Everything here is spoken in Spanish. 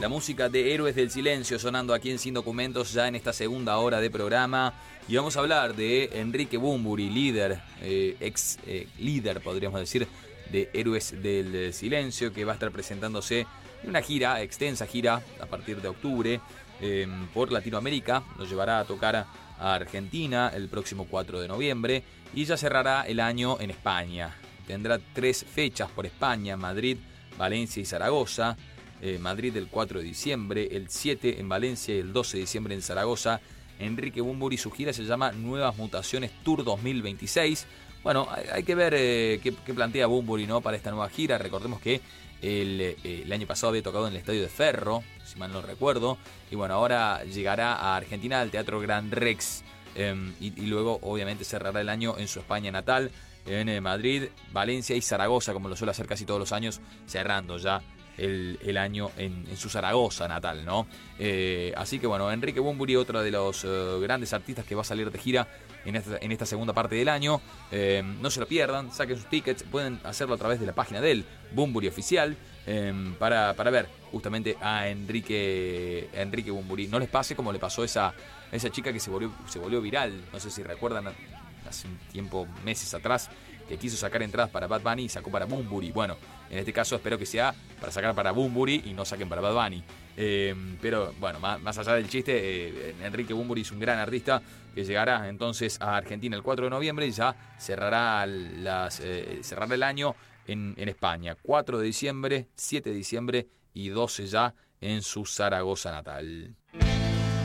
La música de Héroes del Silencio sonando aquí en Sin Documentos ya en esta segunda hora de programa. Y vamos a hablar de Enrique Bunbury, líder, ex líder podríamos decir, de Héroes del Silencio, que va a estar presentándose en una gira, extensa gira, a partir de octubre, por Latinoamérica. Nos llevará a tocar a Argentina el próximo 4 de noviembre y ya cerrará el año en España. Tendrá 3 fechas por España: Madrid, Valencia y Zaragoza. Madrid el 4 de diciembre, el 7 en Valencia y el 12 de diciembre en Zaragoza. Enrique Bunbury, su gira se llama Nuevas Mutaciones Tour 2026. Bueno, hay que ver qué plantea Bunbury, ¿no?, para esta nueva gira. Recordemos que el año pasado había tocado en el Estadio de Ferro, si mal no recuerdo. Y bueno, ahora llegará a Argentina, al Teatro Gran Rex. Y luego, obviamente, cerrará el año en su España natal, en Madrid, Valencia y Zaragoza, como lo suele hacer casi todos los años, cerrando ya el año en su Zaragoza natal, ¿no? Así que bueno, Enrique Bunbury, otro de los grandes artistas que va a salir de gira en esta segunda parte del año. No se lo pierdan, saquen sus tickets, pueden hacerlo a través de la página del Bunbury Oficial, para ver justamente a Enrique Bunbury. No les pase como le pasó a esa chica que se volvió viral, no sé si recuerdan, hace un tiempo, meses atrás, que quiso sacar entradas para Bad Bunny y sacó para Bunbury. Bueno, en este caso espero que sea para sacar para Bunbury y no saquen para Bad Bunny. Pero bueno, más allá del chiste, Enrique Bunbury es un gran artista que llegará entonces a Argentina el 4 de noviembre y ya cerrará el año en España. 4 de diciembre, 7 de diciembre y 12 ya en su Zaragoza natal.